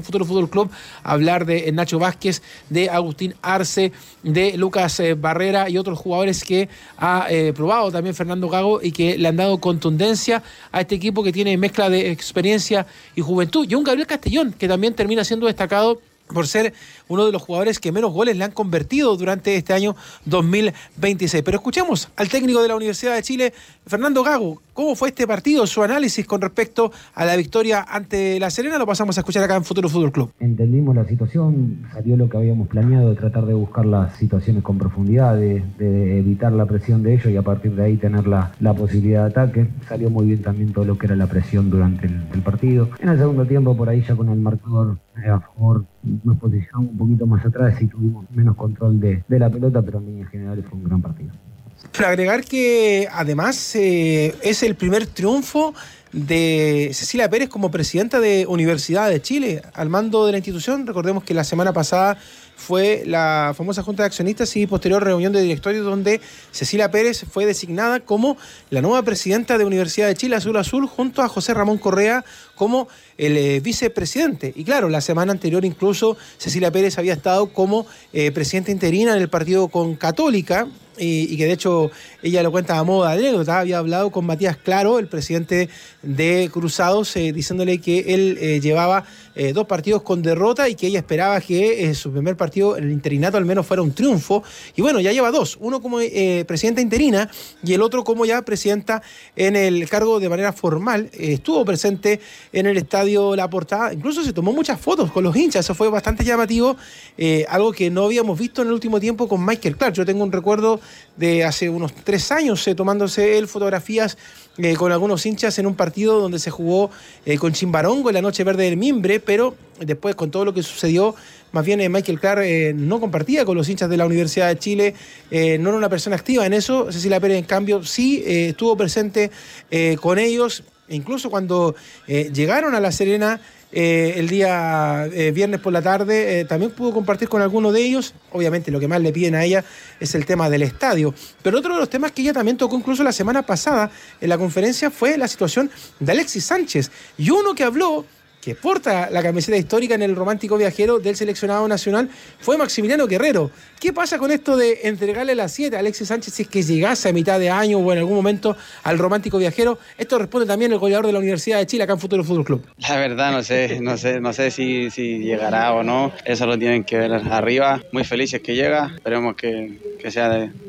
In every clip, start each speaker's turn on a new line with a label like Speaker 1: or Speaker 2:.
Speaker 1: Futuro Fútbol Club, hablar de Nacho Vázquez, de Agustín Arce, de Lucas Barrera y otros jugadores que ha probado también Fernando Gago y que le han dado contundencia a este equipo que tiene mezcla de experiencia y juventud. Y un Gabriel Castellón, que también termina siendo destacado por ser uno de los jugadores que menos goles le han convertido durante este año 2026. Pero escuchemos al técnico de la Universidad de Chile, Fernando Gago. ¿Cómo fue este partido? Su análisis con respecto a la victoria ante La Serena lo pasamos a escuchar acá en Futuro Fútbol Club.
Speaker 2: Entendimos la situación, salió lo que habíamos planeado, de tratar de buscar las situaciones con profundidad, de evitar la presión de ellos y a partir de ahí tener la posibilidad de ataque. Salió muy bien también todo lo que era la presión durante el partido. En el segundo tiempo, por ahí ya con el marcador a favor, nos posicionamos un poquito más atrás y tuvimos menos control de la pelota, pero en líneas generales fue un gran partido.
Speaker 1: Para agregar que además es el primer triunfo de Cecilia Pérez como presidenta de Universidad de Chile al mando de la institución. Recordemos que la semana pasada fue la famosa Junta de Accionistas y posterior reunión de directorio donde Cecilia Pérez fue designada como la nueva presidenta de Universidad de Chile Azul Azul junto a José Ramón Correa como el vicepresidente. Y claro, la semana anterior incluso Cecilia Pérez había estado como presidenta interina en el partido con Católica y que de hecho ella lo cuenta a modo de anécdota. Había hablado con Matías Claro, el presidente de Cruzados, diciéndole que él llevaba 2 partidos con derrota y que ella esperaba que su primer partido en el interinato al menos fuera un triunfo. Y bueno, ya lleva 2, uno como presidenta interina y el otro como ya presidenta en el cargo de manera formal. Estuvo presente en el estadio La Portada, incluso se tomó muchas fotos con los hinchas, eso fue bastante llamativo, algo que no habíamos visto en el último tiempo con Michael Clark. Yo tengo un recuerdo de hace unos 3 años tomándose él fotografías con algunos hinchas en un partido donde se jugó con Chimbarongo en la Noche Verde del Mimbre, pero después con todo lo que sucedió, más bien Michael Clark no compartía con los hinchas de la Universidad de Chile, no era una persona activa en eso. Cecilia Pérez, en cambio, sí estuvo presente con ellos, e incluso cuando llegaron a La Serena el día viernes por la tarde, también pudo compartir con alguno de ellos. Obviamente lo que más le piden a ella es el tema del estadio, pero otro de los temas que ella también tocó incluso la semana pasada en la conferencia fue la situación de Alexis Sánchez, y uno que habló, que porta la camiseta histórica en el Romántico Viajero del seleccionado nacional, fue Maximiliano Guerrero. ¿Qué pasa con esto de entregarle la 7 a Alexis Sánchez si es que llegase a mitad de año o en algún momento al Romántico Viajero? Esto responde también el goleador de la Universidad de Chile acá en Futuro Fútbol Club.
Speaker 3: La verdad no sé si llegará o no, eso lo tienen que ver arriba. Muy felices que llega, esperemos que sea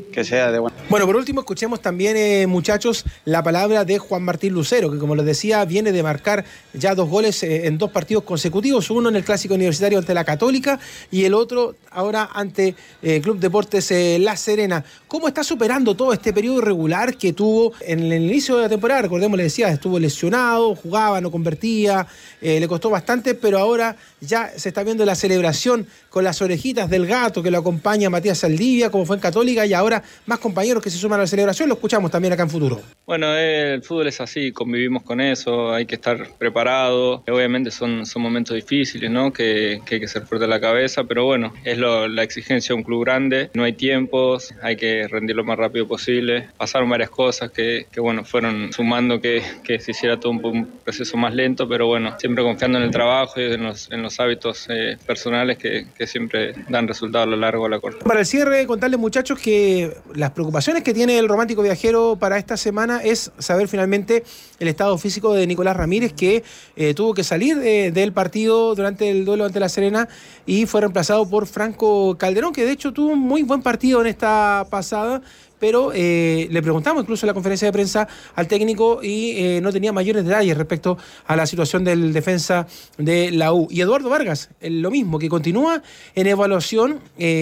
Speaker 3: de bueno.
Speaker 1: Bueno, por último escuchemos también, muchachos, la palabra de Juan Martín Lucero, que como les decía, viene de marcar ya 2 goles en 2 partidos consecutivos, uno en el Clásico Universitario ante la Católica y el otro ahora ante Club Deportes La Serena. ¿Cómo está superando todo este periodo irregular que tuvo en el inicio de la temporada? Recordemos, les decía, estuvo lesionado, jugaba, no convertía, le costó bastante, pero ahora ya se está viendo la celebración con las orejitas del gato que lo acompaña Matías Saldivia, como fue en Católica, y ahora más compañeros que se suman a la celebración. Lo escuchamos también acá en Futuro.
Speaker 4: Bueno, el fútbol es así, convivimos con eso, hay que estar preparado. Obviamente son momentos difíciles, ¿no? Que hay que ser fuerte en la cabeza, pero bueno, es la exigencia de un club grande, no hay tiempos, hay que rendir lo más rápido posible. Pasaron varias cosas que bueno, fueron sumando que se hiciera todo un proceso más lento, pero bueno, siempre confiando en el trabajo y en los hábitos personales que siempre dan resultados a lo largo de la corta.
Speaker 1: Para el cierre, contarles, muchachos, que las preocupaciones que tiene el Romántico Viajero para esta semana es saber finalmente el estado físico de Nicolás Ramírez, que tuvo que salir del partido durante el duelo ante La Serena y fue reemplazado por Franco Calderón, que de hecho tuvo un muy buen partido en esta pasada, pero le preguntamos incluso en la conferencia de prensa al técnico y no tenía mayores detalles respecto a la situación del defensa de la U. Y Eduardo Vargas, lo mismo, que continúa en evaluación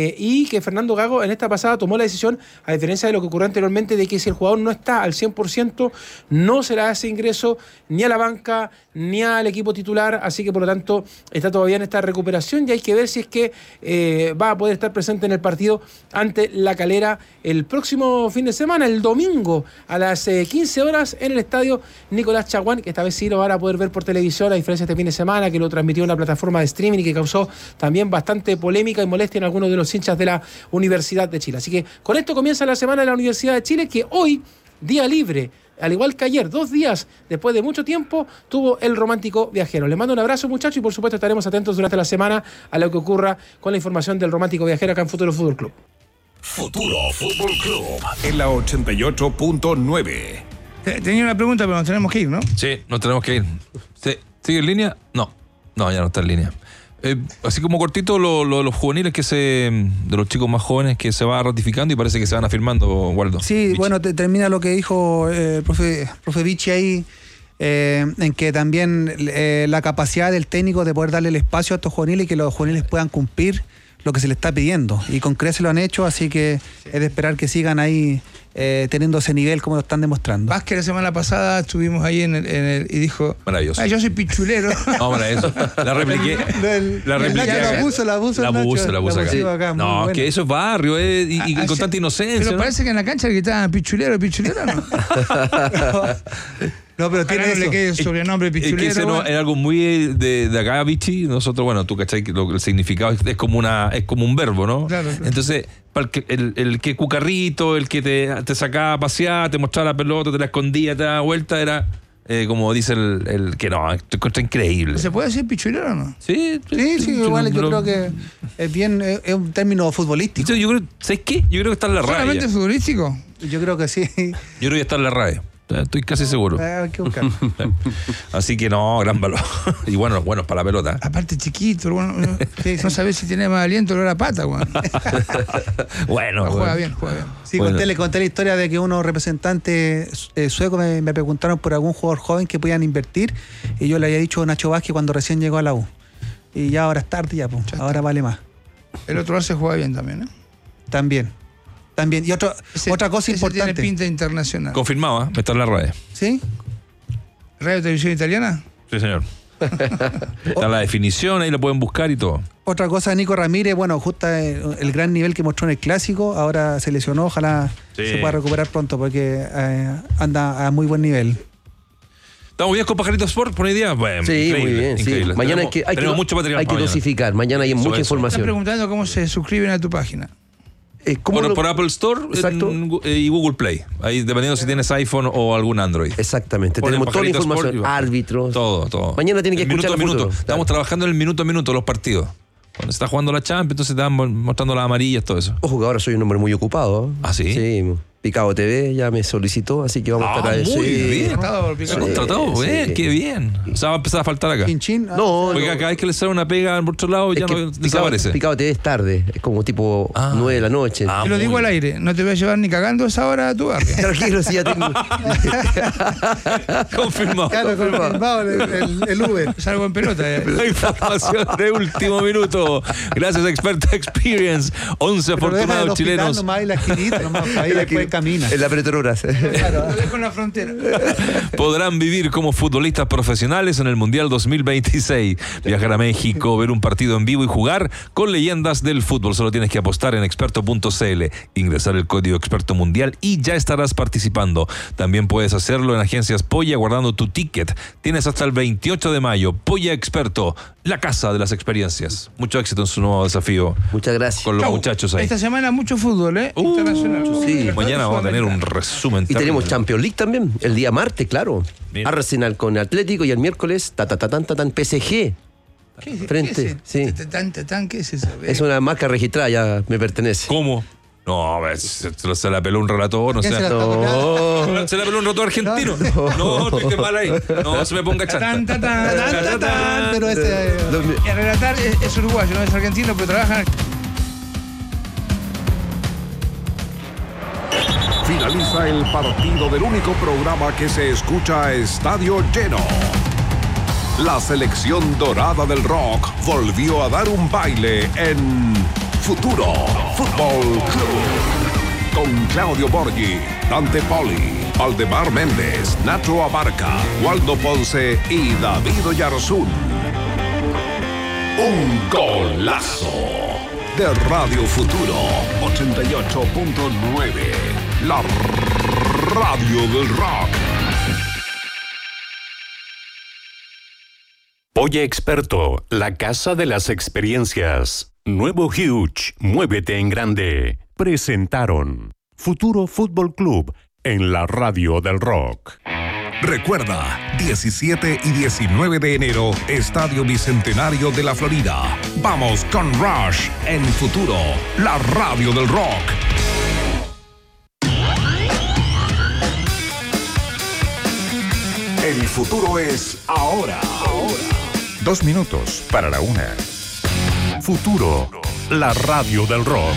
Speaker 1: y que Fernando Gago en esta pasada tomó la decisión, a diferencia de lo que ocurrió anteriormente, de que si el jugador no está al 100%, no se le hace ingreso ni a la banca ni al equipo titular, así que por lo tanto está todavía en esta recuperación y hay que ver si es que va a poder estar presente en el partido ante La Calera el próximo fin de semana, el domingo a las 15 horas en el estadio Nicolás Chaguán, que esta vez sí lo van a poder ver por televisión, a diferencia de este fin de semana que lo transmitió una plataforma de streaming y que causó también bastante polémica y molestia en algunos de los hinchas de la Universidad de Chile. Así que con esto comienza la semana de la Universidad de Chile, que hoy, día libre, al igual que ayer, 2 días después de mucho tiempo, tuvo el Romántico Viajero. Les mando un abrazo, muchachos, y por supuesto estaremos atentos durante la semana a lo que ocurra con la información del Romántico Viajero acá en Futuro Fútbol Club.
Speaker 5: Futuro Fútbol Club en la 88.9.
Speaker 6: Tenía una pregunta, pero nos tenemos que ir, ¿no?
Speaker 7: Sí, nos tenemos que ir. ¿Sigue en línea? No, ya no está en línea. Así como cortito, los juveniles de los chicos más jóvenes que se va ratificando y parece que se van afirmando, Waldo.
Speaker 8: Sí, Vichy. Bueno, termina lo que dijo el profe Vichy ahí, en que también la capacidad del técnico de poder darle el espacio a estos juveniles y que los juveniles puedan cumplir lo que se les está pidiendo. Y con creces lo han hecho, así que es de esperar que sigan ahí teniendo ese nivel como lo están demostrando.
Speaker 6: Vázquez la semana pasada estuvimos ahí y dijo,
Speaker 7: maravilloso.
Speaker 6: Yo soy pichulero.
Speaker 7: No, maravilloso. La repliqué.
Speaker 8: La abuso
Speaker 7: acá. No, que eso es barrio, y con tanta inocencia.
Speaker 6: Pero parece que en la cancha le gritaban pichulero, ¿no?
Speaker 8: No, pero tiene
Speaker 6: eso. Que sobrenombre pichulero.
Speaker 7: Es que es algo muy de acá, Vichy. Nosotros, bueno, tú cachai que el significado es como un verbo, ¿no?
Speaker 6: Claro.
Speaker 7: Entonces, el que cucarrito, el que te sacaba a pasear, te mostraba la pelota, te la escondía, te daba vuelta, era como dice el que no, esto es increíble.
Speaker 6: ¿Se puede decir pichulero o no?
Speaker 8: Sí, igual yo creo que es un término futbolístico.
Speaker 7: ¿Sabes qué? Yo creo que está en la RAE.
Speaker 6: ¿Solamente futbolístico?
Speaker 8: Yo creo que sí.
Speaker 7: Yo creo que está en la RAE. Estoy casi seguro.
Speaker 8: Hay que buscarlo.
Speaker 7: Así que no, gran valor. Y bueno, para la pelota.
Speaker 6: Aparte chiquito, no sabés si tiene más aliento o la pata, güey.
Speaker 7: Bueno.
Speaker 6: Juega bien.
Speaker 8: Sí, le conté la historia de que unos representantes suecos me preguntaron por algún jugador joven que podían invertir, y yo le había dicho a Nacho Vázquez cuando recién llegó a la U. Y ya ahora es tarde, ahora vale más.
Speaker 6: El otro lado se juega bien también, ¿no?
Speaker 8: También. Y otra cosa importante.
Speaker 6: Tiene pinta internacional.
Speaker 7: Confirmado, está en la RAE.
Speaker 8: ¿Sí?
Speaker 6: ¿Radio Televisión Italiana?
Speaker 7: Sí, señor. Está la definición, ahí lo pueden buscar y todo.
Speaker 8: Otra cosa, Nico Ramírez, justo el gran nivel que mostró en el Clásico, ahora se lesionó, ojalá se pueda recuperar pronto porque anda a muy buen nivel.
Speaker 7: ¿Estamos bien con Pajarito Sport por hoy día? Bueno,
Speaker 9: sí,
Speaker 7: increíble,
Speaker 9: muy bien.
Speaker 7: Increíble.
Speaker 9: Sí. Mañana
Speaker 7: tenemos mucho material.
Speaker 9: Hay que dosificar. Mañana hay mucha información.
Speaker 6: Están preguntando cómo se suscriben a tu página.
Speaker 7: Por Apple Store y Google Play. Ahí dependiendo si tienes iPhone o algún Android.
Speaker 9: Exactamente. Tenemos toda la información.
Speaker 7: Sport,
Speaker 9: árbitros.
Speaker 7: Todo.
Speaker 9: Mañana tienen que escuchar
Speaker 7: minuto. Estamos trabajando en el minuto a minuto los partidos. Cuando se está jugando la Champions, entonces te van mostrando las amarillas, todo eso.
Speaker 9: Ojo que ahora soy un hombre muy ocupado.
Speaker 7: ¿Ah, sí?
Speaker 9: Sí. Picado TV ya me solicitó, así que vamos a estar ahí.
Speaker 7: Muy bien. Tratado,
Speaker 9: sí.
Speaker 7: Qué bien. O sea, va a empezar a faltar acá.
Speaker 8: No.
Speaker 7: Porque cada vez que le sale una pega en otro lado ya no desaparece.
Speaker 9: Picado TV es tarde, es como tipo 9 de la noche.
Speaker 6: Te lo digo al aire, no te voy a llevar ni cagando esa hora a tu barrio.
Speaker 9: Tranquilo, si ya tengo.
Speaker 7: Confirmado.
Speaker 8: Claro, confirmado el Uber.
Speaker 6: Salgo en pelota.
Speaker 7: La información de último minuto. Gracias, Experta Experience. 11 afortunados chilenos.
Speaker 8: Nomás la esquinita, ahí después camina.
Speaker 9: En la Petronas.
Speaker 6: Claro, lo dejo en la frontera.
Speaker 7: Podrán vivir como futbolistas profesionales en el Mundial 2026. Viajar a México, ver un partido en vivo y jugar con leyendas del fútbol. Solo tienes que apostar en experto.cl, ingresar el código Experto Mundial y ya estarás participando. También puedes hacerlo en agencias Polla guardando tu ticket. Tienes hasta el 28 de mayo. Polla Experto, la casa de las experiencias. Mucho éxito en su nuevo desafío.
Speaker 9: Muchas gracias.
Speaker 7: Con los muchachos ahí.
Speaker 6: Esta semana mucho fútbol, internacional.
Speaker 9: Sí.
Speaker 7: Mañana vamos a tener un resumen.
Speaker 9: Y tenemos Champions League también, el día martes, claro.
Speaker 7: Bien.
Speaker 9: Arsenal con Atlético y el miércoles, PSG.
Speaker 6: ¿Qué
Speaker 9: Frente, sí.
Speaker 6: ¿Qué es eso?
Speaker 9: Es una marca registrada, ya me pertenece.
Speaker 7: ¿Cómo? No, se la peló un relator, no sé. Se la peló un relator argentino. No, estoy mal ahí. No, se me ponga chanta.
Speaker 8: Pero
Speaker 6: el relatar es uruguayo, no es argentino, pero trabaja.
Speaker 5: Finaliza el partido del único programa que se escucha a estadio lleno. La selección dorada del rock volvió a dar un baile en Futuro Fútbol Club. Con Claudio Borghi, Dante Poli, Valdemar Méndez, Nacho Abarca, Waldo Ponce y David Oyarzún. Un golazo de Radio Futuro 88.9. La radio del rock.
Speaker 10: Polla Experto, la casa de las experiencias. Nuevo Huge, muévete en grande. Presentaron Futuro Fútbol Club en la radio del rock.
Speaker 5: Recuerda, 17 y 19 de enero, Estadio Bicentenario de la Florida. Vamos con Rush en Futuro, la radio del rock. El futuro es ahora.
Speaker 10: 2 minutos para la 1. Futuro, la radio del rock.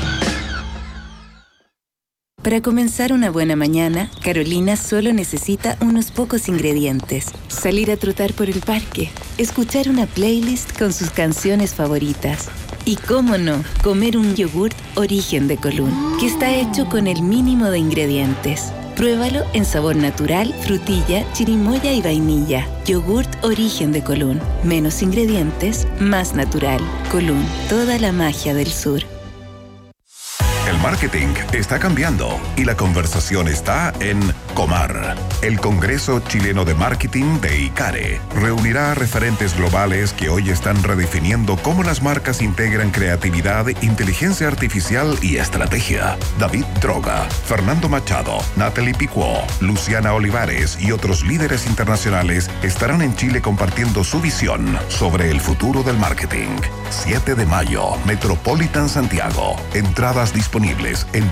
Speaker 11: Para comenzar una buena mañana, Carolina solo necesita unos pocos ingredientes. Salir a trotar por el parque, escuchar una playlist con sus canciones favoritas. Y cómo no, comer un yogurt Origen de Colún, que está hecho con el mínimo de ingredientes. Pruébalo en sabor natural, frutilla, chirimoya y vainilla. Yogurt Origen de Colún. Menos ingredientes, más natural. Colún, toda la magia del sur.
Speaker 5: El marketing está cambiando y la conversación está en Comar. El Congreso Chileno de Marketing de ICARE reunirá a referentes globales que hoy están redefiniendo cómo las marcas integran creatividad, inteligencia artificial y estrategia. David Droga, Fernando Machado, Natalie Picuó, Luciana Olivares y otros líderes internacionales estarán en Chile compartiendo su visión sobre el futuro del marketing. 7 de mayo, Metropolitan Santiago. Entradas disponibles en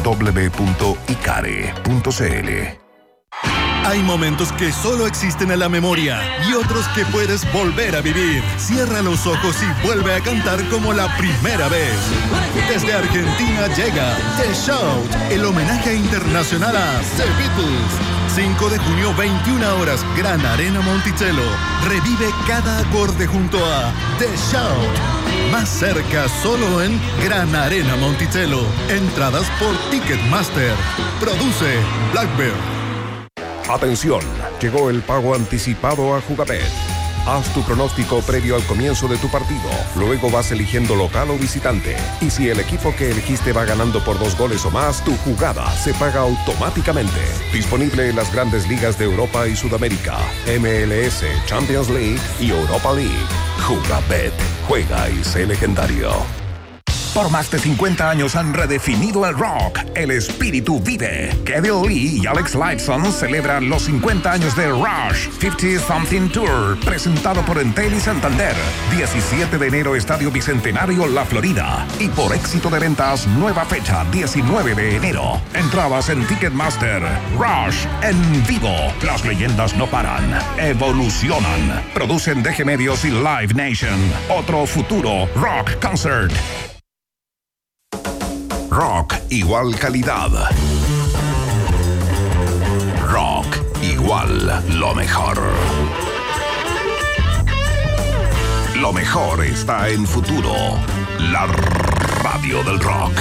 Speaker 5: www.icare.cl.
Speaker 12: Hay momentos que solo existen en la memoria y otros que puedes volver a vivir. Cierra los ojos y vuelve a cantar como la primera vez. Desde Argentina llega The Shout, el homenaje internacional a The Beatles. 5 de junio, 21 horas, Gran Arena Monticello. Revive cada acorde junto a The Shout. Más cerca solo en Gran Arena Monticello. Entradas por Ticketmaster. Produce Blackbird.
Speaker 5: Atención, llegó el pago anticipado a Jugabet. Haz tu pronóstico previo al comienzo de tu partido. Luego vas eligiendo local o visitante. Y si el equipo que elegiste va ganando por 2 goles o más, tu jugada se paga automáticamente. Disponible en las grandes ligas de Europa y Sudamérica, MLS, Champions League y Europa League. Jugabet. Juega y sé legendario. Por más de 50 años han redefinido el rock. El espíritu vive. Kevin Lee y Alex Lifeson celebran los 50 años de Rush 50 Something Tour, presentado por Entel y Santander. 17 de enero, Estadio Bicentenario, La Florida. Y por éxito de ventas, nueva fecha, 19 de enero. Entradas en Ticketmaster. Rush en vivo. Las leyendas no paran, evolucionan. Producen DG Medios y Live Nation. Otro futuro rock concert. Rock igual calidad. Rock igual lo mejor. Lo mejor está en Futuro, la radio del rock.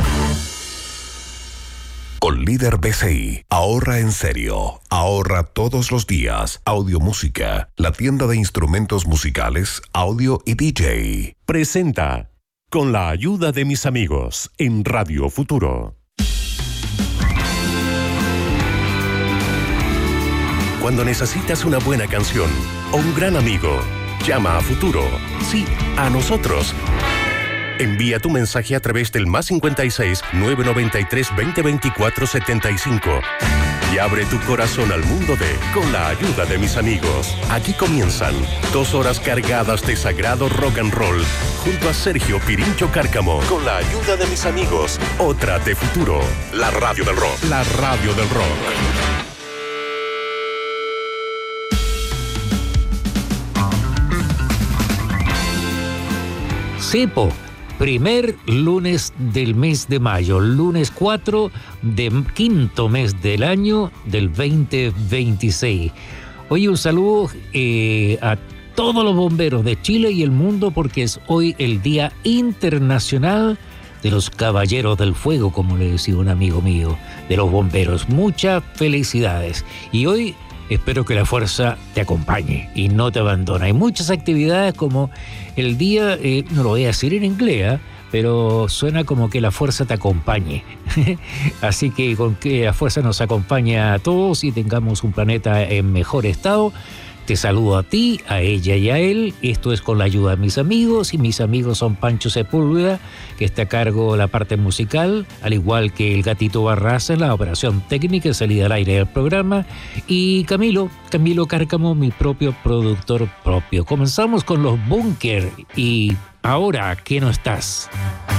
Speaker 5: Con Líder BCI, ahorra en serio, ahorra todos los días. Audio Música, la tienda de instrumentos musicales, audio y DJ.
Speaker 10: Presenta Con la ayuda de mis amigos en Radio Futuro. Cuando necesitas una buena canción o un gran amigo, llama a Futuro. Sí, a nosotros. Envía tu mensaje a través del +56 993 2024 75 y abre tu corazón al mundo de Con la ayuda de mis amigos. Aquí comienzan 2 horas cargadas de sagrado rock and roll junto a Sergio Pirincho Cárcamo. Con la ayuda de mis amigos, otra de Futuro, la radio del rock. La radio del rock.
Speaker 13: Cepo. Primer lunes del mes de mayo, lunes 4 de quinto mes del año del 2026. Oye, un saludo a todos los bomberos de Chile y el mundo porque es hoy el Día Internacional de los Caballeros del Fuego, como le decía un amigo mío, de los bomberos. Muchas felicidades. Y hoy espero que la fuerza te acompañe y no te abandone. Hay muchas actividades como el día, no lo voy a decir en inglés, pero suena como que la fuerza te acompañe. Así que con que la fuerza nos acompañe a todos y tengamos un planeta en mejor estado, Te saludo a ti, a ella y a él. Esto es con la ayuda de mis amigos, y mis amigos son Pancho Sepúlveda, que está a cargo de la parte musical, al igual que el Gatito Barraza en la operación técnica y salida al aire del programa, y Camilo Cárcamo, mi propio productor propio. Comenzamos con los Búnker y Ahora que no estás.